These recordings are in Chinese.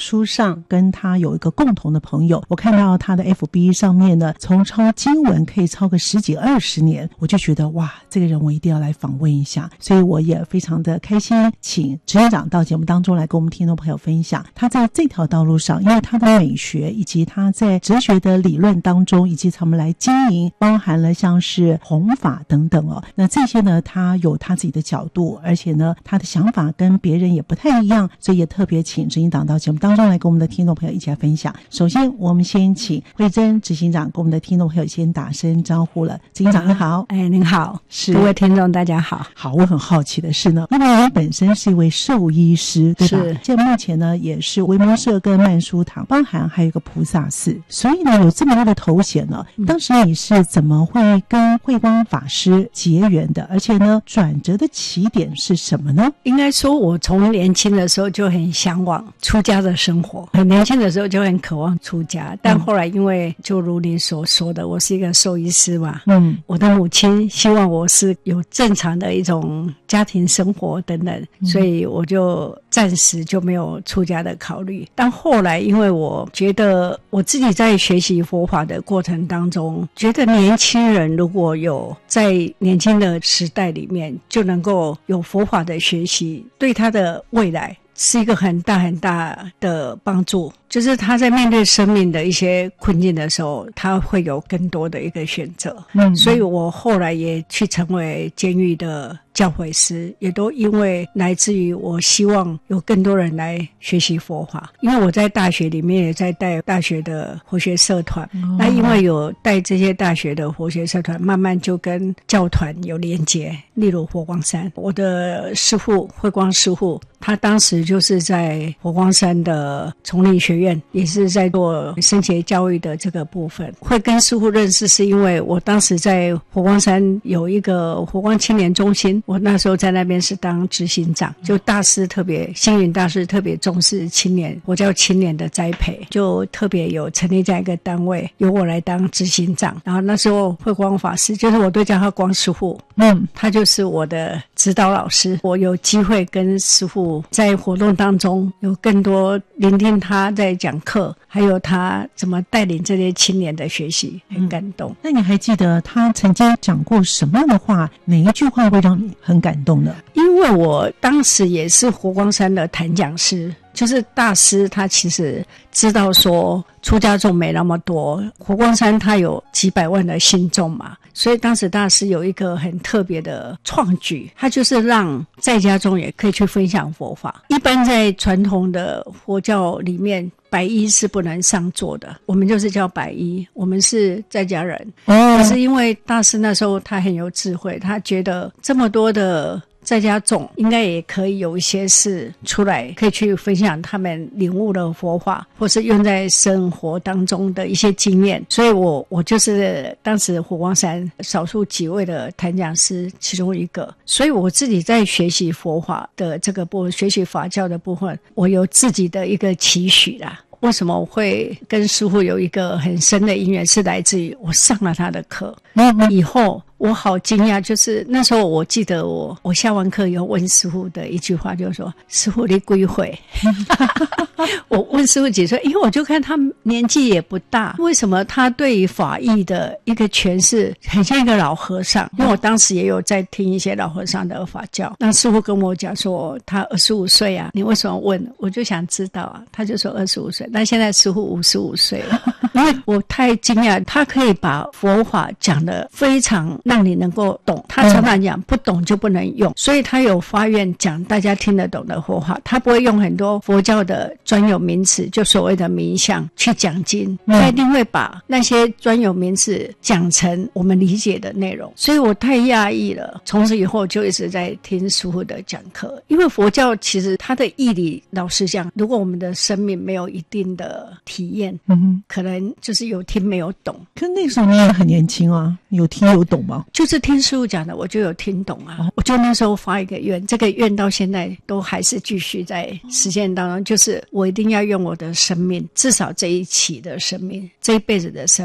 书上跟他有一个共同的朋友，我看到他的 FB 上面呢，从抄经文可以抄个10几20年，我就觉得哇，这个人我一定要来访问一下，所以我也非常的开心，请执行长到节目当中来跟我们听众朋友分享他在这条道路上，因为他的美学以及他在哲学的理论当中，以及他们来经营，包含了像是弘法等等哦。那这些呢，他有他自己的角度，而且呢，他的想法跟别人也不太一样，所以也特别请执行长到节目当中来跟我们的听众朋友一起来分享。首先，我们先请慧珍执行长跟我们的听众朋友先打声招呼了。执行长你好。 您好， 是各位听众大家好。 好，我很好奇的是呢，因为您本身是一位兽医师，对吧？ 是。 现在目前呢，也是维摩社跟曼殊堂，包含还有一个菩萨寺，所以呢，有这么多的头衔呢。当时你是怎么会跟慧光法师结缘的？而且呢，转折的起点是什么呢？ 应该说，我从年轻的时候就很向往出家的生活，很年轻的时候就很渴望出家，但后来因为就如你所说的，我是一个兽医师嘛，我的母亲希望我是有正常的一种家庭生活等等，所以我就暂时就没有出家的考虑。但后来因为我觉得我自己在学习佛法的过程当中，觉得年轻人如果有在年轻的时代里面就能够有佛法的学习，对他的未来是一个很大很大的帮助，就是他在面对生命的一些困境的时候，他会有更多的一个选择。所以我后来也去成为监狱的教诲师，也都因为来自于我希望有更多人来学习佛法。因为我在大学里面也在带大学的佛学社团，那因为有带这些大学的佛学社团，慢慢就跟教团有连结。例如佛光山，我的师父慧光师父，他当时就是在佛光山的丛林学院，也是在做升学教育的这个部分。会跟师父认识是因为我当时在佛光山有一个佛光青年中心，我那时候在那边是当执行长，就大师特别星云大师特别重视青年，我叫青年的栽培，就特别有成立这样一个单位，由我来当执行长。然后那时候慧光法师，就是我都叫他光师父，他就是我的指导老师。我有机会跟师父在活动当中有更多聆听他在讲课，还有他怎么带领这些青年的学习，很感动。 那你还记得他曾经讲过什么样的话，哪一句话会让你很感动呢？ 因为我当时也是佛光山的坛讲师，就是大师他其实知道说出家众没那么多，佛光山他有几百万的信众嘛，所以当时大师有一个很特别的创举，他就是让在家众也可以去分享佛法。一般在传统的佛教里面，白衣是不能上座的，我们就是叫白衣，我们是在家人。可是因为大师那时候他很有智慧，他觉得这么多的在家众应该也可以有一些事出来，可以去分享他们领悟的佛法，或是用在生活当中的一些经验。所以我就是当时佛光山少数几位的坛讲师其中一个。所以我自己在学习佛法的这个部分，学习法教的部分，我有自己的一个期许啦。为什么我会跟师父有一个很深的因缘，是来自于我上了他的课以后，我好惊讶，就是那时候我记得我下完课以后问师父的一句话，就是说师父你几岁我问师父几岁，因为我就看他年纪也不大，为什么他对于法义的一个诠释很像一个老和尚。因为我当时也有在听一些老和尚的法教，那师父跟我讲说他25岁啊，你为什么问？我就想知道啊，他就说25岁，那现在师父55岁了因为我太惊讶，他可以把佛法讲得非常让你能够懂。他常常讲不懂就不能用，所以他有发愿讲大家听得懂的佛法，他不会用很多佛教的专有名词，就所谓的名相去讲经，他一定会把那些专有名词讲成我们理解的内容。所以我太讶异了，从此以后就一直在听师父的讲课。因为佛教其实它的义理，老实讲，如果我们的生命没有一定的体验，可能就是有听没有懂。 可那时候你也很年轻啊，有听有懂吗？ 就是听师父讲的我就有听懂啊。我就那时候发一个愿，这个愿到现在都还是继续在实践当中，就是我一定要用我的生命，至少这一期的生命，这一辈子的生命，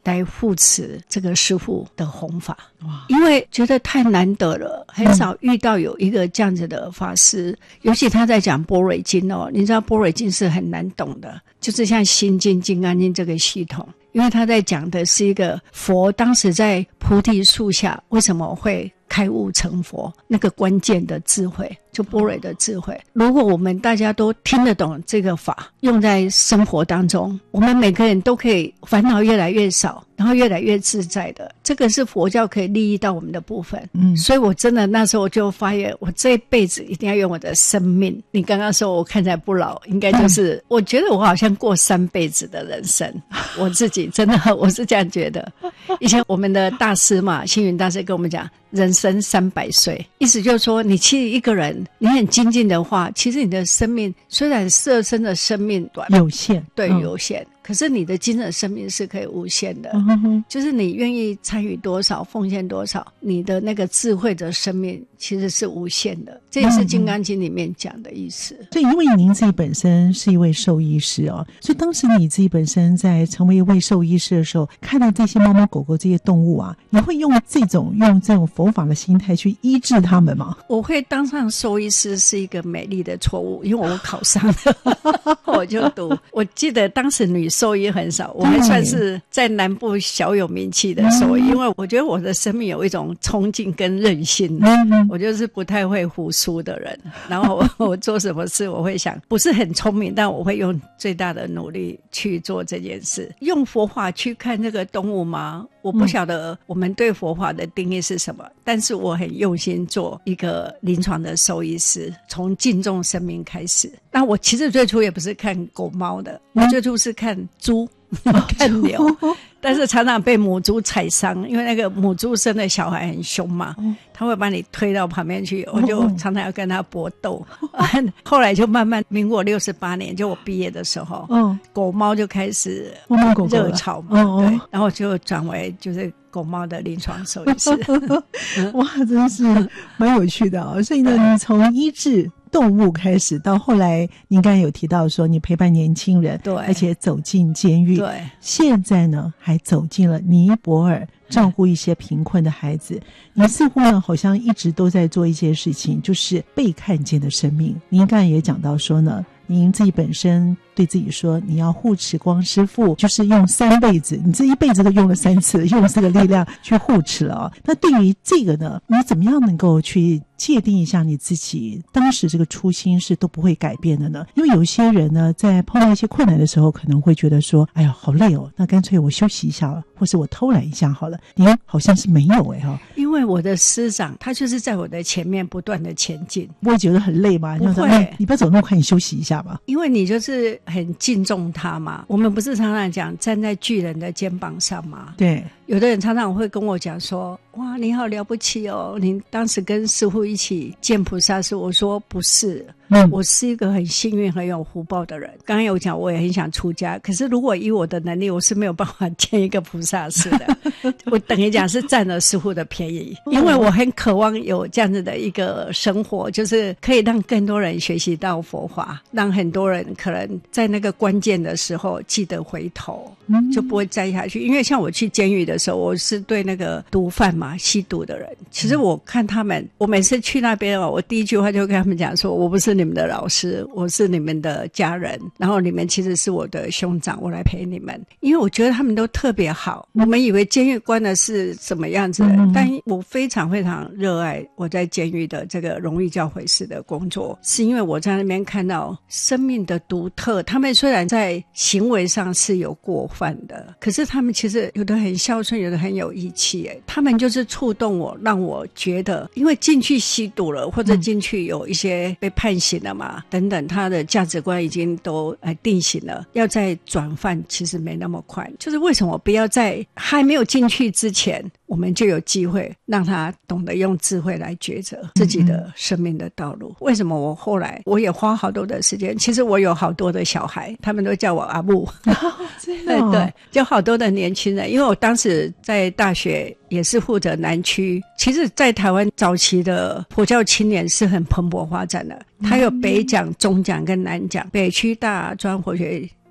来护持这个师父的弘法。因为觉得太难得了，很少遇到有一个这样子的法师，尤其他在讲般若经哦，你知道般若经是很难懂的，就是像心经、金刚经这个系统，因为他在讲的是一个佛当时在菩提树下为什么会开悟成佛，那个关键的智慧，就般若的智慧。如果我们大家都听得懂这个法，用在生活当中，我们每个人都可以烦恼越来越少，然后越来越自在的，这个是佛教可以利益到我们的部分。所以我真的那时候就发现，我这一辈子一定要用我的生命。你刚刚说我看起来不老，应该就是我觉得我好像过3辈子的人生，我自己真的我是这样觉得。以前我们的大师嘛，星云大师跟我们讲人生300岁，意思就是说你其实一个人你很精进的话，其实你的生命虽然色身的生命短有限， 对，有限，可是你的精神生命是可以无限的。就是你愿意参与多少，奉献多少，你的那个智慧的生命其实是无限的，这也是《金刚经》里面讲的意思。 所以因为您自己本身是一位兽医师哦，所以当时你自己本身在成为一位兽医师的时候，看到这些猫猫狗狗这些动物啊，你会用这种佛法的心态去医治他们吗？ 我会当上兽医师是一个美丽的错误，因为我考上了我就读。我记得当时女兽医很少，我还算是在南部小有名气的兽医，因为我觉得我的生命有一种冲劲跟韧性，我就是不太会胡说的人。然后我做什么事我会想不是很聪明，但我会用最大的努力去做这件事。用佛法去看这个动物吗？我不晓得我们对佛法的定义是什么，但是我很用心做一个临床的兽医师，从敬重生命开始。那我其实最初也不是看狗猫的，我最初是看猪看牛，但是常常被母猪踩伤，因为那个母猪生的小孩很凶嘛，他会把你推到旁边去，我就常常要跟他搏斗。后来就慢慢民国68年，就我毕业的时候，狗猫就开始热潮嘛，对，然后就转为就是狗猫的临床兽医师。 哇，真是蛮有趣的哦。所以呢，你从医治动物开始，到后来您刚才有提到说你陪伴年轻人， 对， 而且走进监狱， 对， 现在呢还走进了尼泊尔，照顾一些贫困的孩子。你似乎呢好像一直都在做一些事情，就是被看见的生命。您刚才也讲到说呢，您自己本身对自己说你要护持光师父，就是用3辈子，你这一辈子都用了3次，用了这个力量去护持了哦。那对于这个呢，你怎么样能够去界定一下你自己当时这个初心是都不会改变的呢？因为有些人呢在碰到一些困难的时候可能会觉得说，哎呀好累哦，那干脆我休息一下了，或是我偷懒一下好了。您好像是没有因为我的师长他就是在我的前面不断的前进。 不会觉得很累吗？ 不会， 你不要走那么快，你休息一下吧。 因为你就是很敬重他嘛，我们不是常常讲站在巨人的肩膀上吗？ 对， 有的人常常会跟我讲说，哇你好了不起哦，你当时跟师父一起见菩萨是。我说不是，我是一个很幸运很有福报的人。刚刚有讲我也很想出家，可是如果以我的能力我是没有办法见一个菩萨寺的我等于讲是占了师父的便宜，因为我很渴望有这样子的一个生活，就是可以让更多人学习到佛法，让很多人可能在那个关键的时候记得回头，就不会栽下去。因为像我去监狱的时候，我是对那个毒贩嘛，吸毒的人，其实我看他们，我每次去那边我第一句话就跟他们讲说，我不是你们的老师，我是你们的家人，然后你们其实是我的兄长，我来陪你们。因为我觉得他们都特别好，我们以为监狱关的是什么样子的，但我非常非常热爱我在监狱的这个荣誉教诲师的工作，是因为我在那边看到生命的独特。他们虽然在行为上是有过犯的，可是他们其实有的很孝顺，有的很有义气，他们就是触动我，让我觉得，因为进去吸毒了，或者进去有一些被判刑了嘛，等等，他的价值观已经都定型了，要再转换其实没那么快。就是为什么不要在还没有进去之前，我们就有机会让他懂得用智慧来抉择自己的生命的道路。为什么我后来我也花好多的时间，其实我有好多的小孩，他们都叫我阿木对，就好多的年轻人。因为我当时在大学也是负责南区，其实在台湾早期的佛教青年是很蓬勃发展的，它有北讲、中讲跟南讲。北区大专佛学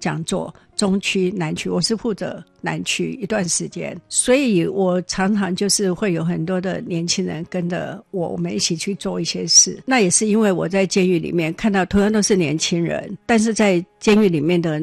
讲座，中区、南区，我是负责南区一段时间，所以我常常就是会有很多的年轻人跟着我们一起去做一些事。那也是因为我在监狱里面看到同样都是年轻人，但是在监狱里面的